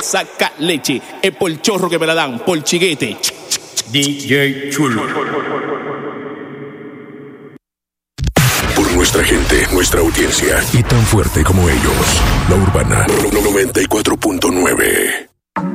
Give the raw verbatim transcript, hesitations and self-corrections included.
saca leche. Es por chorro que me la dan, por chiguete. D J Chulo. Por nuestra gente, nuestra audiencia y tan fuerte como ellos. La Urbana noventa y cuatro punto nueve.